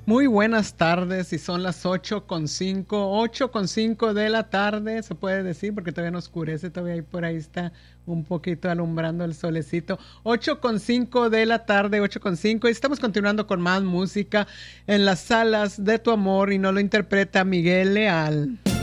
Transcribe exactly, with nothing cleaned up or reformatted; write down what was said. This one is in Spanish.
Muy buenas tardes, y son las ocho con cinco, ocho con cinco de la tarde, se puede decir, porque todavía no oscurece, todavía ahí por ahí está un poquito alumbrando el solecito. ocho con cinco de la tarde, ocho con cinco, y estamos continuando con más música en las salas de tu amor, y nos lo interpreta Miguel Leal.